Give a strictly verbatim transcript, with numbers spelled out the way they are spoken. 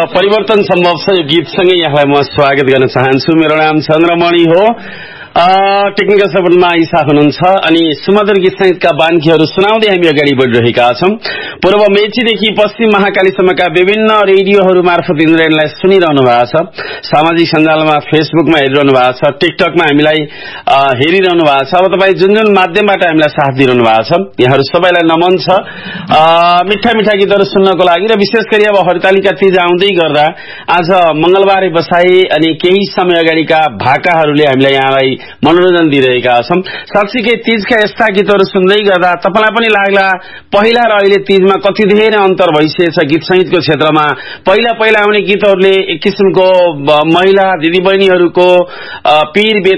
परिवर्तन सम्भव छ यो गीतसँगै यहाँलाई म स्वागत गर्न चाहन्छु। मेरो नाम चन्द्रमणि हो। टेक्निकल सपोर्टमा ईसा हुनुहुन्छ अनि सुमधुर गीत संगीतका बान्कीहरू सुनाउँदै हामी अगाडि बढिरहेका छौं। पूर्व मेचीदेखि पश्चिम महाकालीसम्मका विभिन्न रेडियोहरू मार्फत इन्द्रलाई सुनिरहनु भएको छ। सामाजिक सञ्जालमा फेसबुकमा हेरिरहनु भएको छ, टिकटकमा हामीलाई हेरिरहनु भएको छ। अब तपाईँ जुन जुन माध्यमबाट हामीलाई साथ दिइरहनु भएको छ यहाँहरू सबैलाई नमन छ। मिठा मिठा गीतहरू सुन्नको लागि र विशेष गरी अब हरितालिका तीज आउँदै गर्दा आज मंगलबारे बसाई अनि केही समय अगाडिका भाकाहरूले हामीलाई यहाँलाई मनोरञ्जन दिइरहेका छौं। साँच्चीकै तीजका यस्ता गीतहरू सुन्दै गर्दा तपाईलाई पनि लाग्ला पहिला र अहिले तीजमा कति धेरै अन्तर भइसकेछ गीत संगीतको क्षेत्रमा। पहिला पहिला आउने गीतहरूले एक किसिमको महिला दिदीबहिनीहरूको पीर